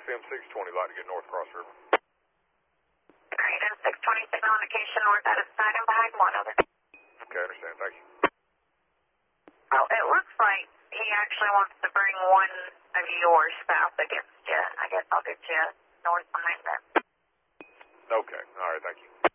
XM 620, like to get north cross river. Alright, and 620 signal indication north out of sight and behind 1, over. Okay, I understand. Thank you. Oh, it looks like he actually wants to bring one of yours south against you. I guess I'll get you north behind them. Okay. All right. Thank you.